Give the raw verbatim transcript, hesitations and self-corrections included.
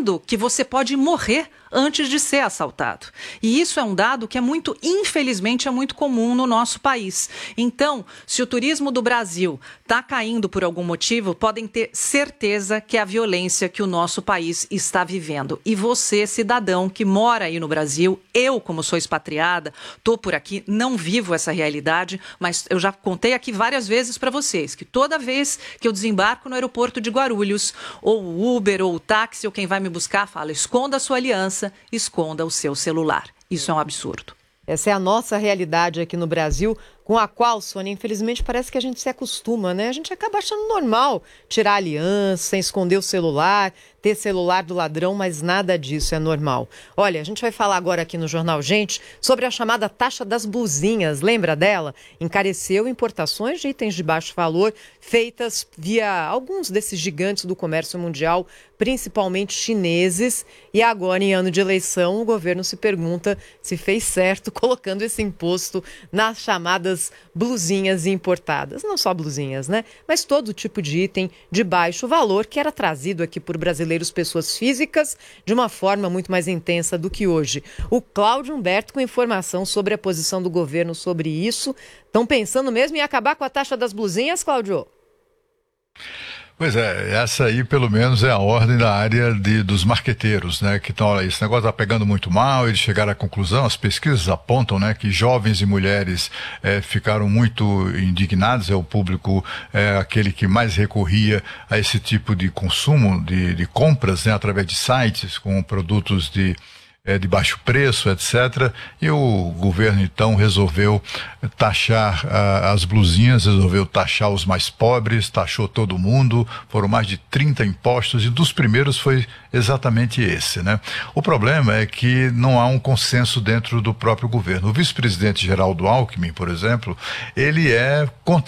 sabendo que você pode morrer antes de ser assaltado. E isso é um dado que é muito, infelizmente, é muito comum no nosso país. Então, se o turismo do Brasil está caindo por algum motivo, podem ter certeza que é a violência que o nosso país está vivendo. E você, cidadão que mora aí no Brasil, eu, como sou expatriada, estou por aqui, não vivo essa realidade, mas eu já contei aqui várias vezes para vocês que toda vez que eu desembarco no aeroporto de Guarulhos, ou o Uber, ou o táxi, ou quem vai me buscar, fala, esconda a sua aliança, esconda o seu celular. Isso é um absurdo. Essa é a nossa realidade aqui no Brasil, com a qual, Sônia, infelizmente parece que a gente se acostuma, né? A gente acaba achando normal tirar a aliança, esconder o celular, ter celular do ladrão, mas nada disso é normal. Olha, a gente vai falar agora aqui no Jornal Gente sobre a chamada taxa das blusinhas. Lembra dela? Encareceu importações de itens de baixo valor feitas via alguns desses gigantes do comércio mundial, principalmente chineses. E agora, em ano de eleição, o governo se pergunta se fez certo colocando esse imposto nas chamadas blusinhas importadas. Não só blusinhas, né? Mas todo tipo de item de baixo valor que era trazido aqui por brasileiros, pessoas físicas, de uma forma muito mais intensa do que hoje. O Cláudio Humberto com informação sobre a posição do governo sobre isso. Estão pensando mesmo em acabar com a taxa das blusinhas, Cláudio? Pois é, essa aí pelo menos é a ordem da área de, dos marqueteiros, né, que estão, olha, esse negócio está pegando muito mal, eles chegaram à conclusão, as pesquisas apontam, né, que jovens e mulheres é, ficaram muito indignados, é o público, é, aquele que mais recorria a esse tipo de consumo, de, de compras, né, através de sites com produtos de É, de baixo preço, etcétera. E o governo, então, resolveu taxar ah, as blusinhas, resolveu taxar os mais pobres, taxou todo mundo, foram mais de trinta impostos, e dos primeiros foi exatamente esse, né? O problema é que não há um consenso dentro do próprio governo. O vice-presidente Geraldo Alckmin, por exemplo, ele é contrário